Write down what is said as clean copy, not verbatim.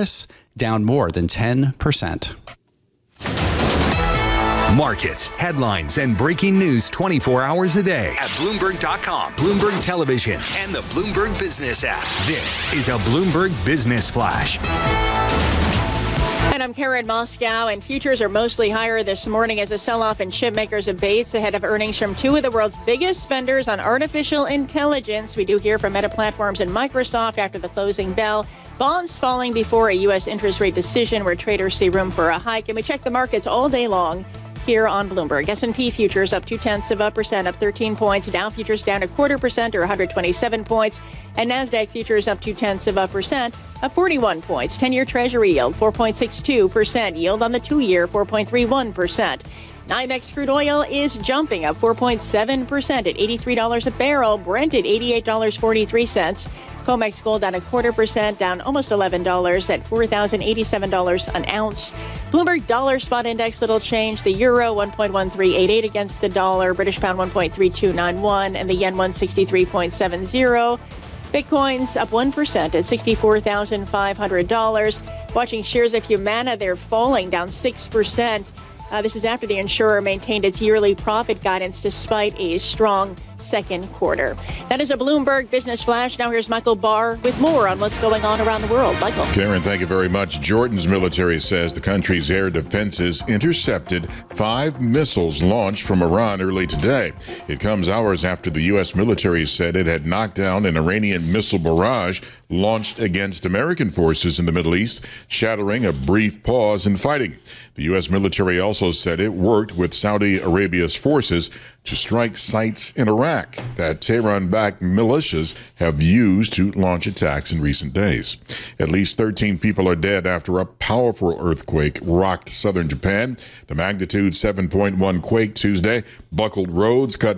Paris down more than 10%. Markets, headlines, and breaking news 24 hours a day at Bloomberg.com, Bloomberg Television, and the Bloomberg Business app. This is a Bloomberg Business Flash. And I'm Karen Moscow, and futures are mostly higher this morning as a sell-off in chip makers abates ahead of earnings from two of the world's biggest spenders on artificial intelligence. We do hear from Meta Platforms and Microsoft after the closing bell. Bonds falling before a U.S. interest rate decision where traders see room for a hike. And we check the markets all day long here on Bloomberg. S&P futures up 0.2%, up 13 points. Dow futures down 0.25% or 127 points. And NASDAQ futures up 0.2%, up 41 points. 10-year Treasury yield 4.62%. Yield on the 2-year 4.31%. NYMEX crude oil is jumping up 4.7% at $83 a barrel. Brent at $88.43. COMEX gold down 0.25%, down almost $11 at $4,087 an ounce. Bloomberg dollar spot index, little change. The euro 1.1388 against the dollar. British pound 1.3291 and the yen 163.70. Bitcoin's up 1% at $64,500. Watching shares of Humana, they're falling down 6%. This is after the insurer maintained its yearly profit guidance despite a strong second quarter. That is a Bloomberg Business Flash. Now here's Michael Barr with more on what's going on around the world. Michael. Karen, thank you very much. Jordan's military says the country's air defenses intercepted 5 missiles launched from Iran early today. It comes hours after the U.S. military said it had knocked down an Iranian missile barrage launched against American forces in the Middle East, shattering a brief pause in fighting. The U.S. military also said it worked with Saudi Arabia's forces to strike sites in Iraq that Tehran-backed militias have used to launch attacks in recent days. At least 13 people are dead after a powerful earthquake rocked southern Japan. The magnitude 7.1 quake Tuesday buckled roads, cut